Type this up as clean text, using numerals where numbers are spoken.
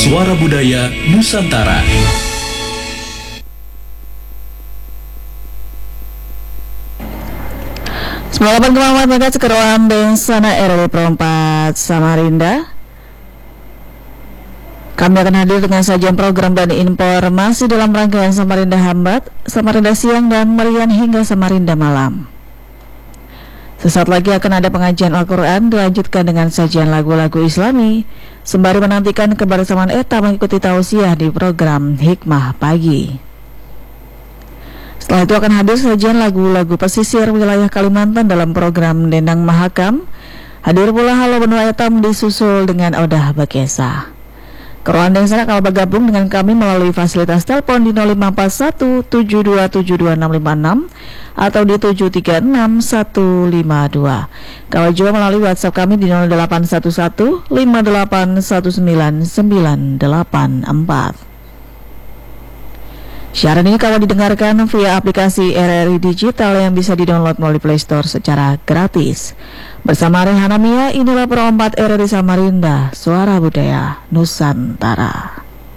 Suara Budaya Nusantara. Selamat MHz Keruan Densana RW Perempat Samarinda. Kami akan hadir dengan sajian program dan informasi dalam rangkaian Samarinda Hambat, Samarinda Siang, dan Merian hingga Samarinda Malam. Sesaat lagi akan ada pengajian Al-Quran, dilanjutkan dengan sajian lagu-lagu Islami, sembari menantikan kebersamaan Eta mengikuti tausiah di program Hikmah Pagi. Setelah itu akan hadir sajian lagu-lagu pesisir wilayah Kalimantan dalam program Dendang Mahakam. Hadir pula Halo Benua Etam disusul dengan Odah Bakesa. Keruan Densana kalau bergabung dengan kami melalui fasilitas telepon di 0541 7272 656 atau di 736152. Kalau juga melalui WhatsApp kami di 0811 5819 984. Siaran ini kalau didengarkan via aplikasi RRI Digital yang bisa didownload melalui Play Store secara gratis. Bersama Rehana Mia, inilah Perempat RRI Samarinda, Suara Budaya Nusantara.